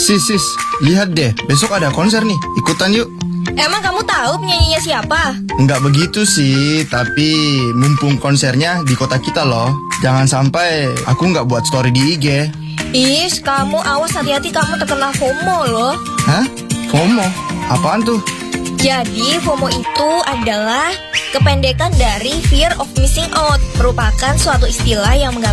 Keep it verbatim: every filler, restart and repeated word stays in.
Sis, sis, lihat deh, besok ada konser nih, ikutan yuk. Emang kamu tahu penyanyinya siapa? Nggak begitu sih, tapi mumpung konsernya di kota kita loh. Jangan sampai aku nggak buat story di I G. Is, kamu awas, hati-hati kamu terkena FOMO loh. Hah? FOMO? Apaan tuh? Jadi FOMO itu adalah kependekan dari Fear of Missing Out, merupakan suatu istilah yang menggambarkan